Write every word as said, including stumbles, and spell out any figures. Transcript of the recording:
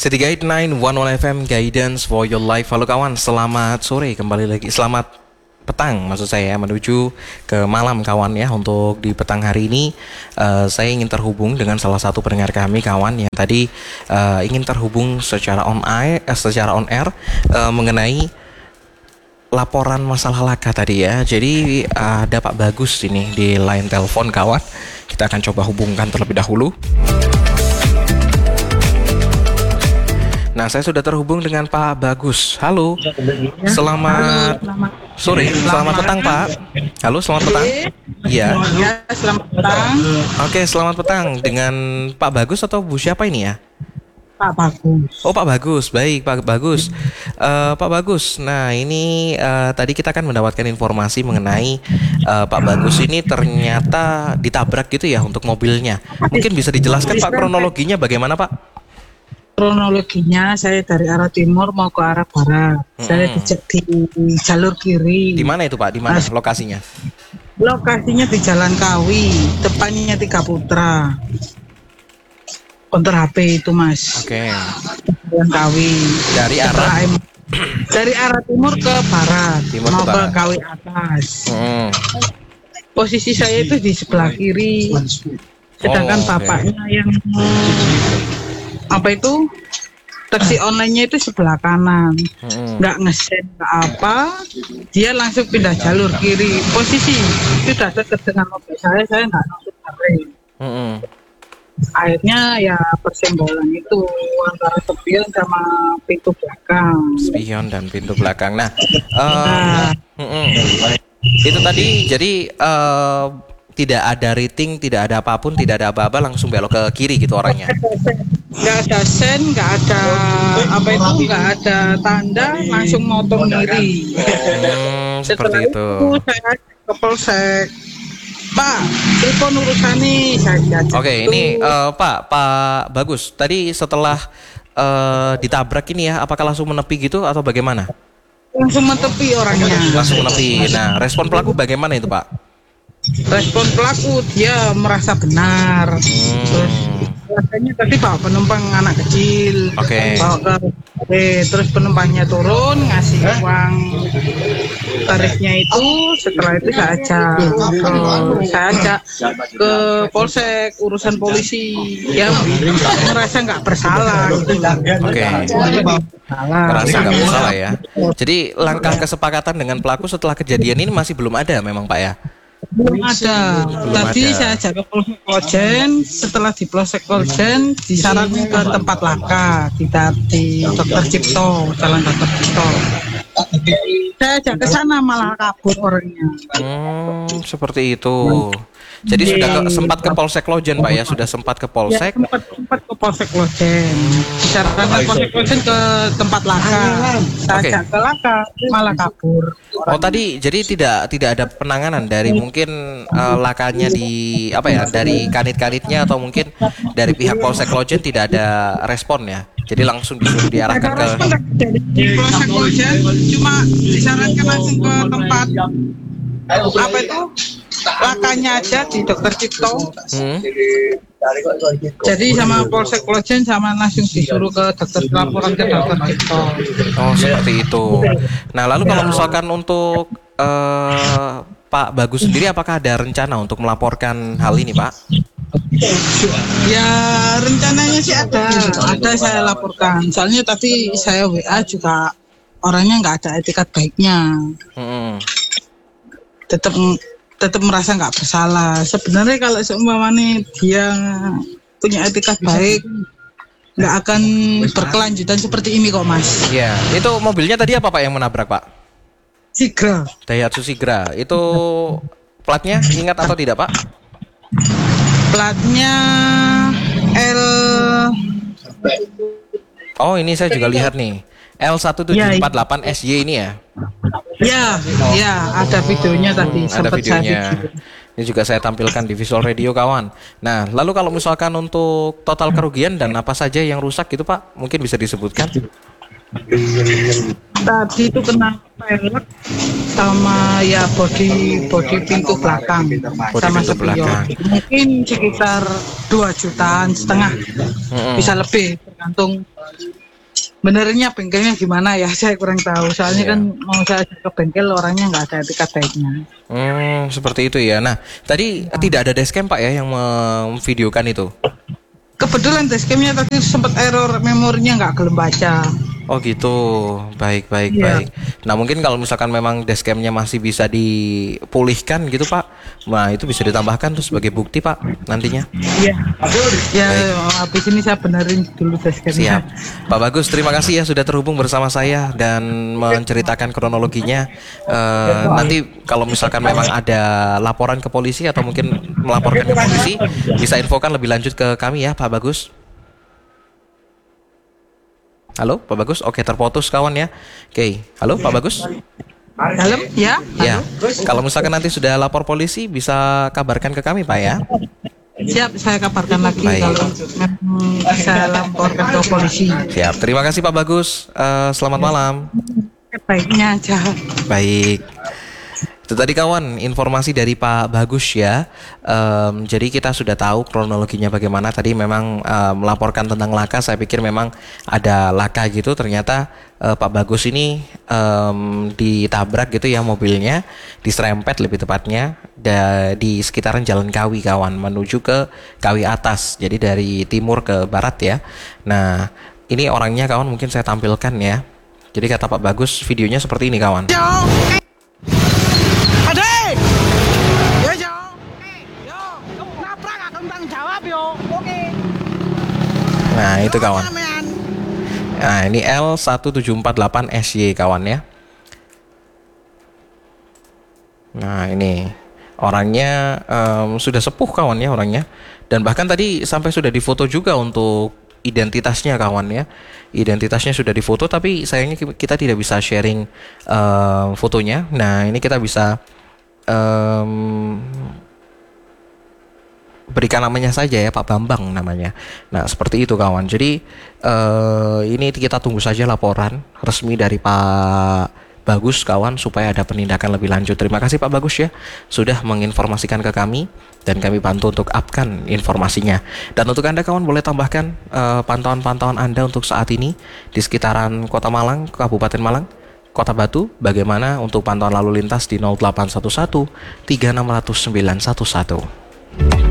City Guide sembilan satu satu F M Guidance for your life. Halo kawan, selamat sore kembali lagi. Selamat petang maksud saya, menuju ke malam kawan ya. Untuk di petang hari ini uh, saya ingin terhubung dengan salah satu pendengar kami kawan yang tadi uh, ingin terhubung secara on air, eh, secara on air uh, mengenai laporan masalah laka tadi ya. Jadi uh, ada Pak Bagus ini di line telepon kawan. Kita akan coba hubungkan terlebih dahulu. Nah, saya sudah terhubung dengan Pak Bagus. Halo. Selamat sore. Selamat petang, Pak. Halo, selamat petang. Iya. Ya, selamat petang. Oke, selamat petang. Dengan Pak Bagus atau Bu siapa ini ya? Pak Bagus. Oh, Pak Bagus. Baik, Pak Bagus. Uh, Pak Bagus. Nah, ini uh, tadi kita akan mendapatkan informasi mengenai uh, Pak Bagus ini ternyata ditabrak gitu ya untuk mobilnya. Mungkin bisa dijelaskan Pak kronologinya bagaimana, Pak? Kronologinya saya dari arah timur mau ke arah barat. Hmm. Saya di, di jalur kiri. Di mana itu Pak? Di mana lokasinya? Lokasinya di Jalan Kawi, depannya Tiga Putra. Konter H P itu Mas. Oke. Okay. Jalan Kawi. Dari arah dari arah timur ke barat. Timur mau ke, ke Kawi atas. Hmm. Posisi saya itu di sebelah kiri. Sedangkan oh, okay. bapaknya yang apa itu taksi online-nya itu sebelah kanan, hmm. nggak ngesen nggak apa, dia langsung pindah jalur kiri. Posisi itu sudah dekat dengan mobil saya, saya nggak nonton rem. Hmm. Akhirnya ya persenggolan itu antara spion sama pintu belakang. Spion dan pintu belakang. Nah, uh, nah. Hmm. itu tadi jadi. Uh, tidak ada rating, tidak ada apapun, tidak ada apa-apa, langsung belok ke kiri gitu orangnya. Nggak ada sen, nggak ada apa itu, nggak ada tanda, langsung motong kiri. Hmm, seperti itu. itu. Saya ke polsek. Pak, telepon urusan nih, saya. Oke, okay, ini uh, Pak, Pak Bagus. Tadi setelah uh, ditabrak ini ya, apakah langsung menepi gitu atau bagaimana? Langsung menepi orangnya. Langsung menepi. Nah, respon pelaku bagaimana itu Pak? Respon pelaku dia merasa benar. Hmm. Terus rasanya tadi bawa penumpang anak kecil, okay. bawa ke eh, terus penumpangnya turun ngasih uang tarifnya itu. Setelah itu saya ajak ke, saya ajak ke polsek urusan polisi. Dia merasa nggak bersalah. Oke. Okay. Merasa nggak bersalah ya. Jadi langkah kesepakatan dengan pelaku setelah kejadian ini masih belum ada memang Pak ya? Belum ada. Belum Tadi ada. Saya ajak ke Polsek Klojen. Setelah di Polsek Klojen disarankan ke tempat laka di, di Dokter Cipto, Jalan Dokter Cipto. Saya ajak ke sana malah kabur orangnya. Hmm, seperti itu. Jadi sudah ke, sempat ke Polsek Klojen Pak ya, sudah sempat ke Polsek. Ya, sempat sempat ke Polsek Klojen. Disarankan ke Polsek Klojen ke tempat laka. Saya okay. ajak ke laka malah kabur. Oh tadi jadi tidak tidak ada penanganan dari mungkin uh, lakanya di apa ya, dari kanit-kanitnya atau mungkin dari pihak Polsek Klojen tidak ada respon ya. Jadi langsung disuruh diarahkan ke di Polsek Klojen, cuma disarankan langsung ke tempat apa itu lakanya aja di Dokter Cipto. Hmm. Jadi sama Polsek Klojen sama langsung disuruh ke dokter, laporan ke Dokter Cipto. Oh seperti itu. Nah lalu kalau misalkan untuk uh, Pak Bagus sendiri, apakah ada rencana untuk melaporkan hal ini Pak? Ya rencananya sih ada, ada saya laporkan. Soalnya tadi saya W A juga orangnya nggak ada etikat baiknya. Hmm. Tetap tetap merasa nggak bersalah. Sebenarnya kalau seumpamanya dia punya etikat baik, nggak akan berkelanjutan seperti ini kok Mas. Iya, itu mobilnya tadi apa Pak yang menabrak Pak? Sigra. Daihatsu Sigra. Itu platnya ingat atau tidak Pak? Platnya L. Oh ini saya juga lihat nih, L satu tujuh empat delapan S Y ini ya? Ya, oh. ya ada videonya tadi. Hmm, ada videonya. Ini juga saya tampilkan di Visual Radio kawan. Nah, lalu kalau misalkan untuk total kerugian dan apa saja yang rusak gitu Pak, mungkin bisa disebutkan? Tadi itu kena pelek sama ya body body pintu belakang body sama pintu belakang. Mungkin sekitar dua jutaan setengah, hmm. bisa lebih tergantung benernya bengkelnya gimana ya, saya kurang tahu. Soalnya Iya. kan mau saya ajak ke bengkel orangnya nggak ada etikat baiknya. Hmm, seperti itu ya. Nah, tadi tidak ada dashcam Pak ya yang memvideokan itu? Kebetulan dashcamnya tadi sempat error, memorinya nggak gelem baca. Oh gitu, baik baik Iya. baik. Nah mungkin kalau misalkan memang dashcamnya masih bisa dipulihkan gitu Pak, nah itu bisa ditambahkan tuh sebagai bukti Pak nantinya. Iya. Ya, Baik. habis ini saya benerin dulu dashcamnya. Siap, Pak Bagus, terima kasih ya sudah terhubung bersama saya dan menceritakan kronologinya. Eh, nanti kalau misalkan memang ada laporan ke polisi atau mungkin melaporkan ke polisi, bisa infokan lebih lanjut ke kami ya Pak Bagus. Halo Pak Bagus, oke terputus kawan ya. Oke, halo Pak Bagus. Dalam? Ya. Ya, kalau misalkan nanti sudah lapor polisi, bisa kabarkan ke kami Pak ya. Siap, saya kabarkan lagi Baik. kalau memang saya laporkan ke polisi. Siap, terima kasih Pak Bagus. Eh, selamat malam. Baiknya aja. Baik. Itu tadi kawan informasi dari Pak Bagus ya. Em, jadi kita sudah tahu kronologinya bagaimana. Tadi memang em, melaporkan tentang laka. Saya pikir memang ada laka gitu. Ternyata eh, Pak Bagus ini em, ditabrak gitu ya mobilnya, diserempet lebih tepatnya da- di sekitaran Jalan Kawi kawan, menuju ke Kawi Atas. Jadi dari timur ke barat ya. Nah ini orangnya kawan mungkin saya tampilkan ya. Jadi kata Pak Bagus videonya seperti ini kawan. Adik! Yo yo. Yo, kamu nabrak aku tanggung jawab yo. Oke. Nah itu kawan. Sampean. Nah ini L satu tujuh empat delapan S Y kawan ya. Nah ini orangnya em, sudah sepuh kawan ya orangnya. Dan bahkan tadi sampai sudah difoto juga untuk identitasnya kawan ya. Identitasnya sudah difoto tapi sayangnya ki- kita tidak bisa sharing em, fotonya. Nah ini kita bisa em, berikan namanya saja ya Pak Bambang namanya. Nah seperti itu kawan. Jadi eh, ini kita tunggu saja laporan resmi dari Pak Bagus kawan supaya ada penindakan lebih lanjut. Terima kasih Pak Bagus ya sudah menginformasikan ke kami dan kami bantu untuk upkan informasinya. Dan untuk Anda kawan boleh tambahkan eh, pantauan-pantauan Anda untuk saat ini di sekitaran Kota Malang, Kabupaten Malang, Kota Batu, bagaimana untuk pantauan lalu lintas di nol delapan satu satu tiga enam nol nol sembilan satu satu.